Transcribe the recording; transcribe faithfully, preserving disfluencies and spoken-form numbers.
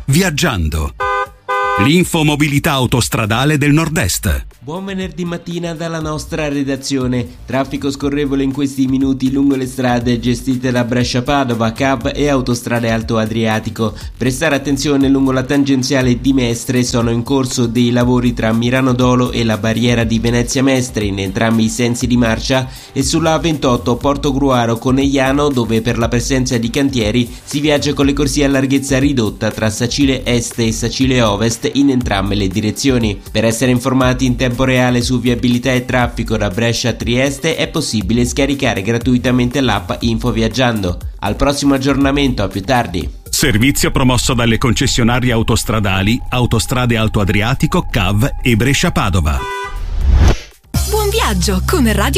Viaggiando. L'info mobilità autostradale del Nord-Est. Buon venerdì mattina dalla nostra redazione. Traffico scorrevole in questi minuti lungo le strade gestite da Brescia-Padova, C A V e Autostrade Alto Adriatico. Prestare attenzione lungo la tangenziale di Mestre, sono in corso dei lavori tra Mirano Dolo e la barriera di Venezia Mestre in entrambi i sensi di marcia, e sulla A ventotto Portogruaro Conegliano, dove per la presenza di cantieri si viaggia con le corsie a larghezza ridotta tra Sacile Est e Sacile Ovest in entrambe le direzioni. Per essere informati in tempo reale su viabilità e traffico da Brescia a Trieste è possibile scaricare gratuitamente l'app Info Viaggiando. Al prossimo aggiornamento, a più tardi. Servizio promosso dalle concessionarie autostradali Autostrade Alto Adriatico, C A V e Brescia Padova. Buon viaggio con Radio